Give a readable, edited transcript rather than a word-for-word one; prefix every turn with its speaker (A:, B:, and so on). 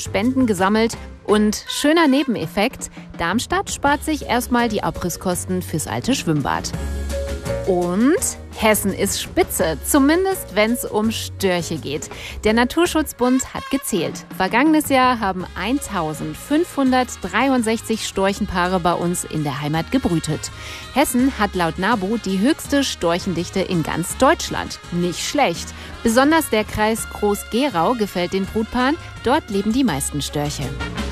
A: Spenden gesammelt und schöner Nebeneffekt, Darmstadt spart sich erstmal die Abrisskosten fürs alte Schwimmbad. Und Hessen ist spitze, zumindest wenn es um Störche geht. Der Naturschutzbund hat gezählt. Vergangenes Jahr haben 1563 Storchenpaare bei uns in der Heimat gebrütet. Hessen hat laut NABU die höchste Storchendichte in ganz Deutschland. Nicht schlecht. Besonders der Kreis Groß-Gerau gefällt den Brutpaaren. Dort leben die meisten Störche.